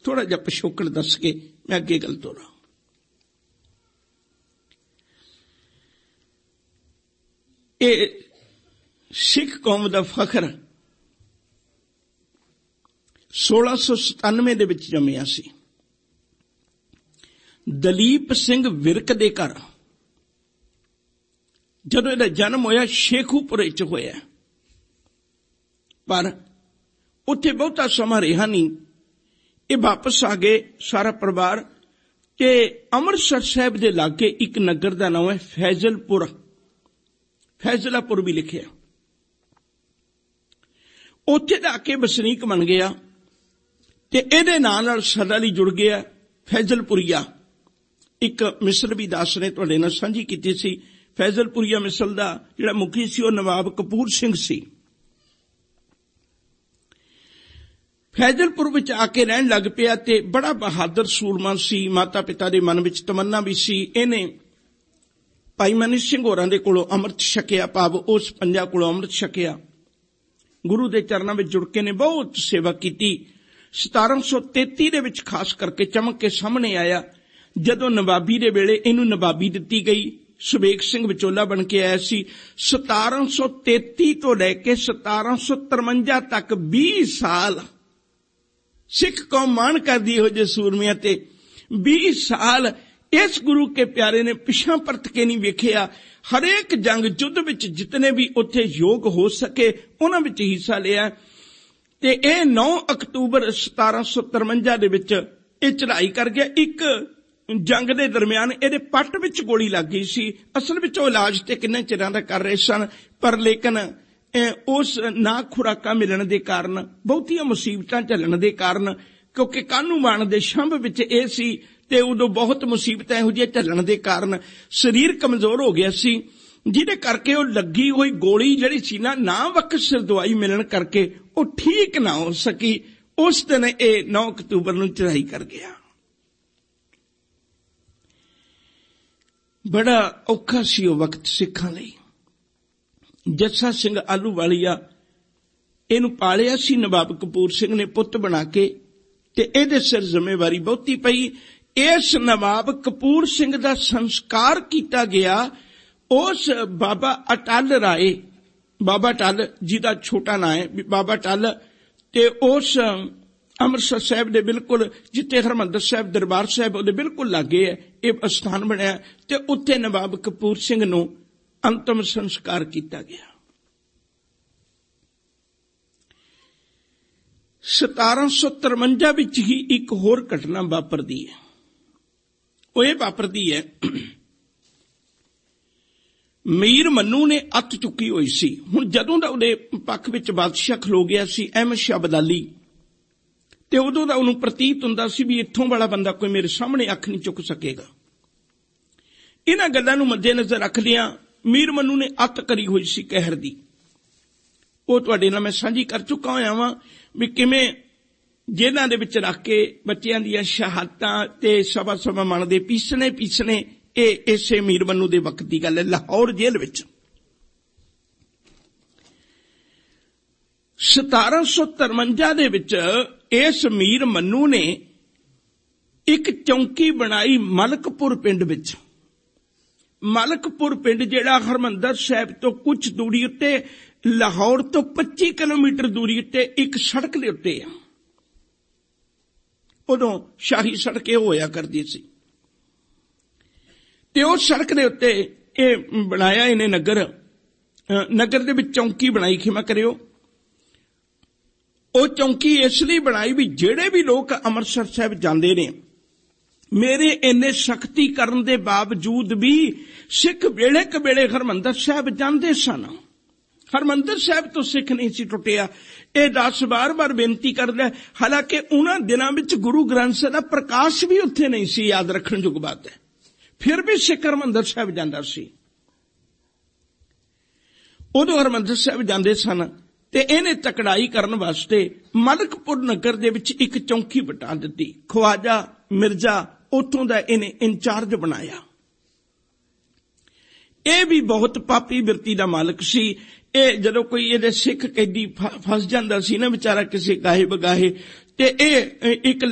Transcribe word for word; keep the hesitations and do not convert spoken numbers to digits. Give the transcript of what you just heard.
थोड़ा जिहा पिछोकड़ दस के मैं अगे गल तोरां। ये सिख कौम का फखर सोलह सौ सतानवे दे विच जमिया सी। दलीप सिंह विरक दे घर जदों इहदा जन्म होया शेखूपुरे च होया, पर उत्थे बहुता समा रहा नहीं। ये वापस आ गए सारा परिवार ते अमृतसर साहब दे लागे एक नगर का नाम है फैजलपुर, फैजलापुर भी लिखिया। उत्थे जाके वसनीक बन गया ते इहदे नाल नाल सदा लई जुड़ गया फैजलपुरिया। एक मिसल भी दास ने तुहाडे नाल सांझी कीती सी। फैजलपुरिया मिसल दा जिहड़ा मुखी सी ओह नवाब कपूर सिंह सी। फैजलपुर विच आके रहन लग पिया ते बड़ा बहादुर सूरमा सी। माता पिता दे मन विच तमन्ना भी सी। इहने भाई मनी सिंह होरां दे कोलों अमृत छकिया, भाव उस पंजा कोलों अमृत छकिया। गुरु दे चरनां विच जुड़ के ने बहुत सेवा कीती। सतारह सौ तेती दे विच खास करके चमक के सामने आया जदों नवाबी दे वेले इहनूं नवाबी दित्ती गई। सुबेग सिंह विचोला बन के आया सी। सतारह सौ तेती तो लैके सतारह सौ तरवंजा तक बीस साल सिख कौम मान करदी हो जे सूरमियां ते। बीस साल इस गुरु के प्यारे ने पिछा परत के नहीं वेखिया। हरेक जंग युद्ध विच जितने भी उत्थे योग हो सके उन्हां विच हिस्सा लिया ते ए नौ अक्तूबर सतारह सौ तरवंजा दे विच ए चढ़ाई कर गया। एक जंग दे दरमियान इहदे पट विच गोली लग गई सी। असल विच ओह इलाज ते किन्ने चिरां दा कर रहे सन, पर लेकिन उस ना खुराकां मिलण दे कारण, बहुतियां मुसीबतां झलण दे कारण, क्योंकि कानूबान दे शंभ विच इह सी ते उदों बहुत मुसीबतां इहो जिहियां झलण दे कारण शरीर कमजोर हो गया सी, जिहदे करके ओह लगी होई गोली जिहड़ी सी ना ना वक्त सिर दवाई मिलण करके ओह ठीक ना हो सकी। उस दिन इह नौ अक्तूबर नूं चढ़ाई कर गया। बड़ा औखा सी ओह वक्त सिखां लई। जस्सा सिंह आलूवालिया इहनूं पालिया सी नवाब कपूर सिंह ने पुੱਤ बना के ते इहदे सिर जिम्मेवारी बहुती पई। इस नवाब कपूर सिंह दा संस्कार किया गया उस बाबा अटल राय, बाबा अटल जिहदा छोटा नाम है बाबा अटल, ते उस अमृतसर साहब दे बिल्कुल जिथे हरमंदर साहब दरबार साहब उहदे बिल्कुल लागे है यह स्थान बनया ते उत्थे नवाब कपूर सिंह नूं अंतिम संस्कार किया गया। सतारह सौ तरवंजा विच ही एक होर घटना वापरदी है। वो ये वापरदी है, मीर मन्नू ने अत चुकी हुई सी। हुण जदों दा उहदे पक्ष विच बादशाह खलो गया सी अहमद शाह अब्दाली, ते उदों दा उहनूं प्रतीत हुंदा सी भी इत्थों वाला बंदा कोई मेरे सामने अख नहीं चुक सकेगा। इन्हां गल्लां नूं मद्देनज़र रखदिआं मीर मन्नू ने अत करी हुई सी कहर दी। वो तुहाडे नाल मैं साझी कर चुका होया वां भी किवें जेलां दे विच रख के बच्चिआं दीआं शहादतां ते सवा सवा मन दे पीसने पीसने ए इसे मीर मन्नू दे वक्त दी गल है। लाहौर जेल विच सतारह सौ तरवंजा दे विच इस मीर मन्नू ने एक चौंकी बनाई मलकपुर पिंड विच। मलकपुर पिंड जिहड़ा हरमंदर साहब तो कुछ दूरी उत्ते, लाहौर तो पच्चीस किलोमीटर दूरी उत्ते एक सड़क दे उत्ते है। उदों शाही सड़क होया करदी सी ते उस सड़क दे उत्ते ए बनाया इन्हें नगर, नगर दे विच चौंकी बनाई। खिमा करियो, ਉਹ ਚੌਂਕੀ ਇਸ ਲਈ ਬਣਾਈ ਵੀ ਜਿਹੜੇ ਵੀ ਲੋਕ ਅੰਮ੍ਰਿਤਸਰ ਸਾਹਿਬ ਜਾਂਦੇ ਨੇ, ਮੇਰੇ ਇੰਨੇ ਸਖਤੀ ਕਰਨ ਦੇ ਬਾਵਜੂਦ ਵੀ ਸਿੱਖ ਵੇਲੇ ਕਵੇਲੇ ਹਰਮੰਦਰ ਸਾਹਿਬ ਜਾਂਦੇ ਸਨ। ਹਰਮੰਦਰ ਸਾਹਿਬ ਤੋਂ ਸਿੱਖ ਨਹੀਂ ਸੀ ਟੁੱਟਿਆ। ਇਹ ਦਸ ਬਾਰ ਬਾਰ ਬੇਨਤੀ ਕਰਦਾ, ਹਾਲਾਂਕਿ ਉਹਨਾਂ ਦਿਨਾਂ ਵਿੱਚ ਗੁਰੂ ਗ੍ਰੰਥ ਸਾਹਿਬ ਦਾ ਪ੍ਰਕਾਸ਼ ਵੀ ਉੱਥੇ ਨਹੀਂ ਸੀ, ਯਾਦ ਰੱਖਣ ਯੋਗ ਬਾਤ ਹੈ, ਫਿਰ ਵੀ ਸਿੱਖ ਹਰਮੰਦਰ ਸਾਹਿਬ ਜਾਂਦਾ ਸੀ। ਉਦੋਂ ਹਰਮੰਦਰ ਸਾਹਿਬ ਜਾਂਦੇ ਸਨ ਤੇ ਇਹਨੇ ਤਕੜਾਈ ਕਰਨ ਵਾਸਤੇ ਮਲਕਪੁਰ ਨਗਰ ਦੇ ਵਿੱਚ ਇੱਕ ਚੌਂਕੀ ਵਟਾ ਦਿੱਤੀ। ਖਵਾਜਾ ਮਿਰਜ਼ਾ ਉੱਥੋਂ ਦਾ ਇਹਨੇ ਇੰਚਾਰਜ ਬਣਾਇਆ। ਇਹ ਵੀ ਬਹੁਤ ਪਾਪੀ ਬਿਰਤੀ ਦਾ ਮਾਲਕ ਸੀ। ਇਹ ਜਦੋਂ ਕੋਈ ਇਹਦੇ ਸਿੱਖ ਕੈਦੀ ਫਸ ਜਾਂਦਾ ਸੀ ਨਾ ਵਿਚਾਰਾ ਕਿਸੇ ਗਾਹੇ ਬਗਾਹੇ, ਤੇ ਇਹ ਇੱਕ